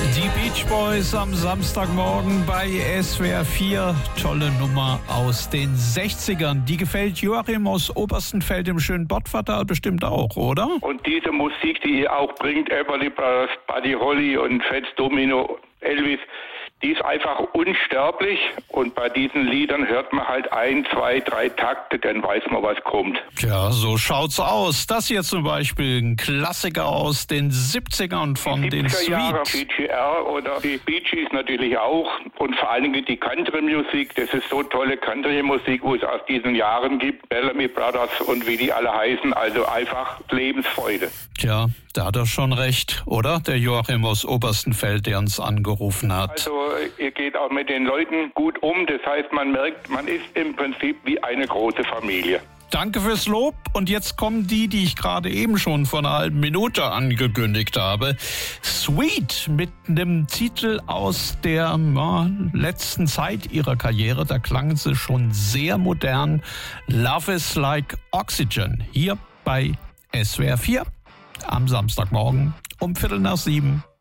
Die Beach Boys am Samstagmorgen bei SWR 4. Tolle Nummer aus den 60ern. Die gefällt Joachim aus Oberstenfeld im schönen Bottvartal bestimmt auch, oder? Und diese Musik, die ihr auch bringt, Everly Brothers, Buddy Holly und Fats Domino, Elvis, die ist einfach unsterblich. Und bei diesen Liedern hört man halt 1, 2, 3 Takte, dann weiß man, was kommt. Ja, so schaut's aus. Das hier zum Beispiel ein Klassiker aus den 70ern von den Jahre, Sweet. BGR oder die Bee Gees natürlich auch. Und vor allen Dingen die Country-Musik, das ist so tolle Country-Musik, wo es aus diesen Jahren gibt. Bellamy Brothers und wie die alle heißen, also einfach Lebensfreude. Tja, da hat er schon recht, oder? Der Joachim aus Oberstenfeld, der uns angerufen hat. Also ihr geht auch mit den Leuten gut um. Das heißt, man merkt, man ist im Prinzip wie eine große Familie. Danke fürs Lob. Und jetzt kommen die ich gerade eben schon vor einer halben Minute angekündigt habe. Sweet mit einem Titel aus der letzten Zeit ihrer Karriere. Da klangen sie schon sehr modern. Love is like Oxygen. Hier bei SWR 4 am Samstagmorgen um 6:15.